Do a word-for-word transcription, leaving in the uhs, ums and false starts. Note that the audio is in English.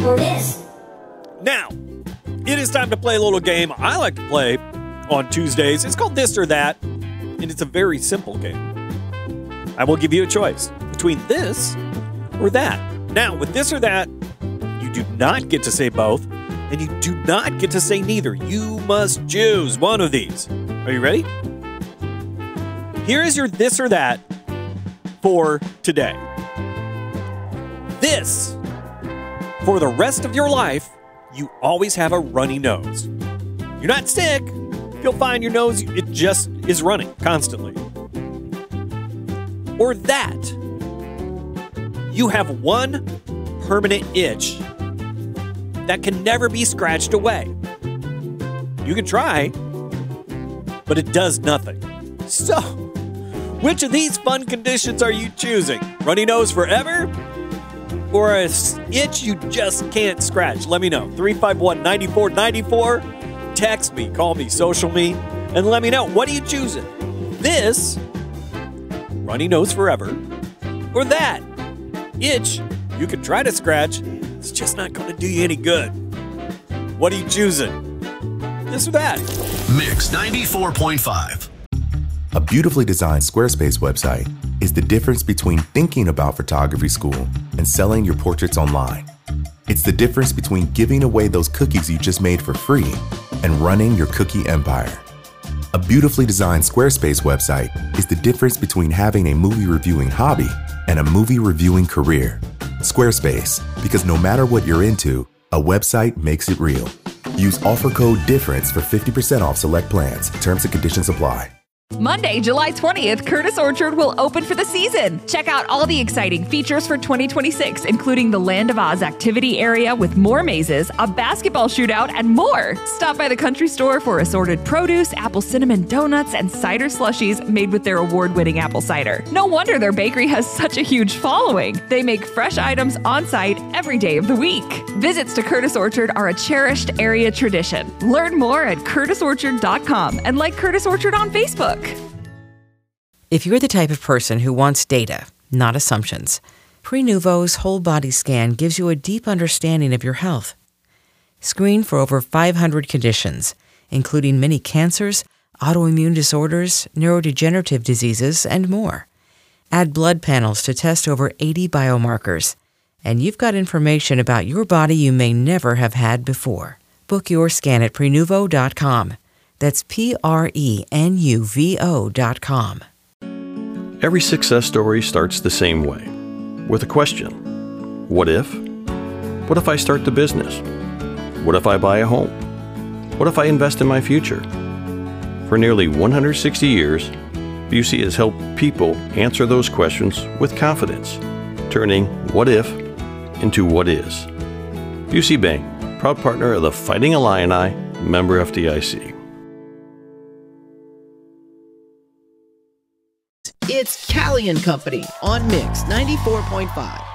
or this. Now, it is time to play a little game I like to play on Tuesdays. It's called This or That, and it's a very simple game. I will give you a choice between this or that. Now, with this or that, you do not get to say both, and you do not get to say neither. You must choose one of these. Are you ready? Here is your this or that for today. This, for the rest of your life, you always have a runny nose. You're not sick. You'll find your nose, it just is running constantly. Or that, you have one permanent itch that can never be scratched away. You can try, but it does nothing. So, which of these fun conditions are you choosing? Runny nose forever? Or a itch you just can't scratch? Let me know. three five one, nine four nine four. Text me, call me, social me, and let me know. What are you choosing? This, runny nose forever, or that itch you can try to scratch, it's just not going to do you any good. What are you choosing? This or that? Mix ninety-four point five. A beautifully designed Squarespace website is the difference between thinking about photography school and selling your portraits online. It's the difference between giving away those cookies you just made for free and running your cookie empire. A beautifully designed Squarespace website is the difference between having a movie reviewing hobby and a movie reviewing career. Squarespace, because no matter what you're into, a website makes it real. Use offer code DIFFERENCE for fifty percent off select plans. Terms and conditions apply. Monday, July twentieth, Curtis Orchard will open for the season. Check out all the exciting features for twenty twenty-six, including the Land of Oz activity area with more mazes, a basketball shootout, and more. Stop by the country store for assorted produce, apple cinnamon donuts, and cider slushies made with their award-winning apple cider. No wonder their bakery has such a huge following. They make fresh items on site every day of the week. Visits to Curtis Orchard are a cherished area tradition. Learn more at curtis orchard dot com and like Curtis Orchard on Facebook. If you're the type of person who wants data, not assumptions, Prenuvo's whole body scan gives you a deep understanding of your health. Screen for over five hundred conditions, including many cancers, autoimmune disorders, neurodegenerative diseases, and more. Add blood panels to test over eighty biomarkers, and you've got information about your body you may never have had before. Book your scan at prenuvo dot com. That's P R E N U V O dot com. Every success story starts the same way, with a question. What if? What if I start the business? What if I buy a home? What if I invest in my future? For nearly one hundred sixty years, Busey has helped people answer those questions with confidence, turning what if into what is. Busey Bank, proud partner of the Fighting Illini, member F D I C. It's Callie and Company on Mix ninety-four point five.